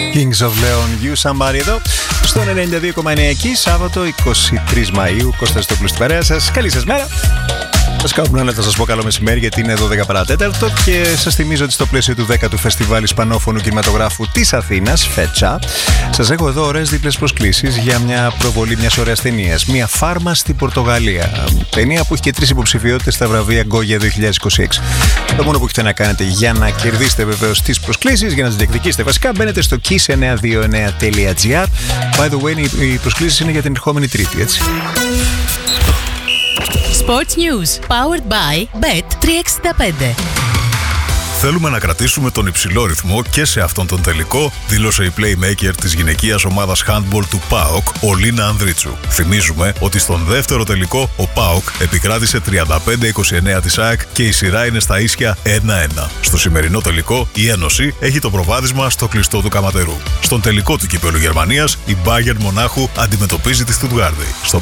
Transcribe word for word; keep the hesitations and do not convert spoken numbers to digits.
Kings of Leon, You Somebody εδώ στον ενενήντα δύο κόμμα εννέα εκεί, Σάββατο εικοστή τρίτη Μαΐου. Κώστας Τόπουλος στην παρέα σας. Καλή σας μέρα. Βασικά όπου να είναι θα σας πω καλό μεσημέρι, γιατί είναι δώδεκα παρά τέταρτο και σας θυμίζω ότι στο πλαίσιο του δέκατου Φεστιβάλ Ισπανόφωνου Κινηματογράφου της Αθήνας, Φέτσα, σας έχω εδώ ωραίες δίπλες προσκλήσεις για μια προβολή μιας ωραίας ταινίας. Μια φάρμα στην Πορτογαλία. Ταινία που έχει και τρεις υποψηφιότητες στα βραβεία Γκόγια δύο χιλιάδες είκοσι έξι. Το μόνο που έχετε να κάνετε για να κερδίσετε βεβαίως τις προσκλήσεις, για να τις διεκδικήσετε βασικά, μπαίνετε στο kiss εννιακόσια είκοσι εννέα τελεία gr. By the way, οι προσκλήσεις είναι για την ερχόμενη Τρίτη, έτσι. Sports News, powered by μπετ τριακόσια εξήντα πέντε. Θέλουμε να κρατήσουμε τον υψηλό ρυθμό και σε αυτόν τον τελικό, δήλωσε η playmaker της γυναικείας ομάδας handball του ΠΑΟΚ, ο Λίνα Ανδρίτσου. Θυμίζουμε ότι στον δεύτερο τελικό ο ΠΑΟΚ επικράτησε τριάντα πέντε είκοσι εννέα της ΑΕΚ και η σειρά είναι στα ίσια ένα ένα. Στο σημερινό τελικό η Ένωση έχει το προβάδισμα στο κλειστό του Καματερού. Στον τελικό του Κυπέλλου Γερμανίας η Bayern Μονάχου αντιμετωπίζει τη Στουτγκάρδη. Στο